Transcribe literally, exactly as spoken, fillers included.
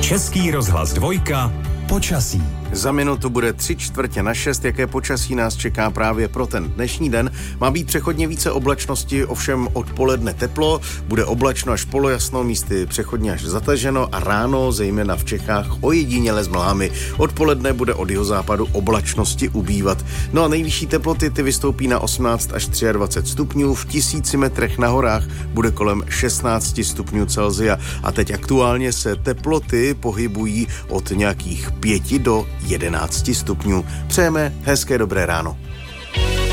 Český rozhlas dvojka. Počasí. Za minutu bude tři čtvrtě na šest, jaké počasí nás čeká právě pro ten dnešní den. Má být přechodně více oblačnosti, ovšem odpoledne teplo, bude oblačno až polojasno, místy přechodně až zataženo a ráno, zejména v Čechách, ojediněle s mlhami. Odpoledne bude od jihozápadu oblačnosti ubývat. No a nejvyšší teploty ty vystoupí na osmnáct až dvacet tři stupňů, v tisíci metrech na horách bude kolem šestnáct stupňů Celsia a teď aktuálně se teploty pohybují od nějakých pěti do jedenácti stupňů. Přejeme hezké dobré ráno.